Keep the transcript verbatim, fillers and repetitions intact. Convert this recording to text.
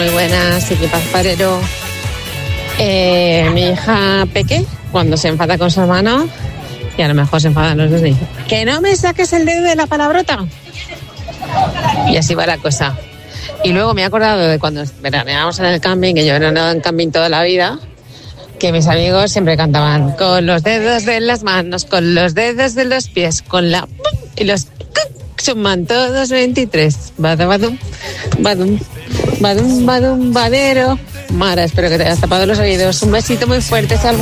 Muy buenas, equipas Farero. Eh, mi hija Peque, cuando se enfada con su hermano, y a lo mejor se enfadan los dos, dice: que no me saques el dedo de la palabrota. Y así va la cosa. Y luego me he acordado de cuando veraneábamos en el camping, que yo he veraneado en camping toda la vida, que mis amigos siempre cantaban: con los dedos de las manos, con los dedos de los pies, con la... y los... suman todos veintitrés. Badum, badum, badum, badum, badum, badero. Mara, espero que te hayas tapado los oídos. Un besito muy fuerte, Salvo.